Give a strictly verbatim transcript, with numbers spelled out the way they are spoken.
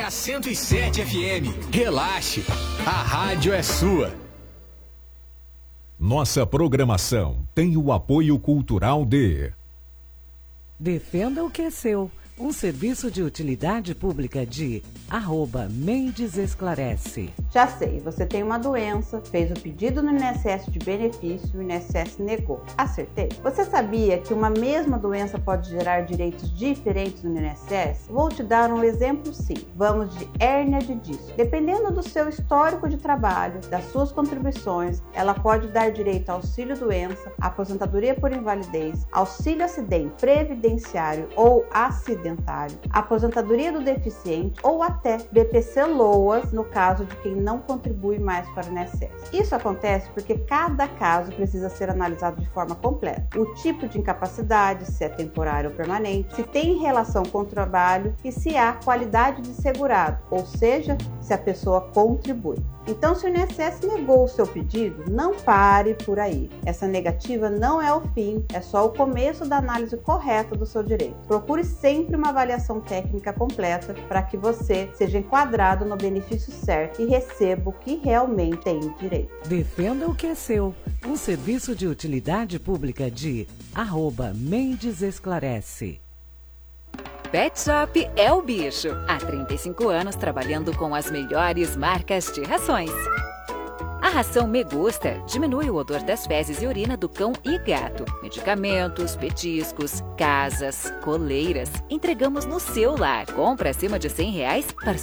na cento e sete F M. Relaxe, a rádio é sua. Nossa programação tem o apoio cultural de Defenda o que é seu. Um serviço de utilidade pública de arroba Mendes Esclarece. Já sei, você tem uma doença, fez o pedido no I N S S de benefício, o I N S S negou. Acertei? Você sabia que uma mesma doença pode gerar direitos diferentes no I N S S? Vou te dar um exemplo sim. Vamos de hérnia de disco. Dependendo do seu histórico de trabalho, das suas contribuições, ela pode dar direito a auxílio doença, aposentadoria por invalidez, auxílio acidente, previdenciário ou acidentário, aposentadoria do deficiente ou até B P C LOAS no caso de quem não contribui mais para o I N S S. Isso acontece porque cada caso precisa ser analisado de forma completa. O tipo de incapacidade, se é temporário ou permanente, se tem relação com o trabalho e se há qualidade de segurado, ou seja, se a pessoa contribui. Então, se o I N S S negou o seu pedido, não pare por aí. Essa negativa não é o fim, é só o começo da análise correta do seu direito. Procure sempre uma avaliação técnica completa para que você seja enquadrado no benefício certo e receba o que realmente tem direito. Defenda o que é seu. Um serviço de utilidade pública de arroba Mendes Esclarece. Pet Shop é o bicho. Há trinta e cinco anos trabalhando com as melhores marcas de rações. A ração Me Gusta diminui o odor das fezes e urina do cão e gato. Medicamentos, petiscos, casas, coleiras. Entregamos no seu lar. Compra acima de cem reais,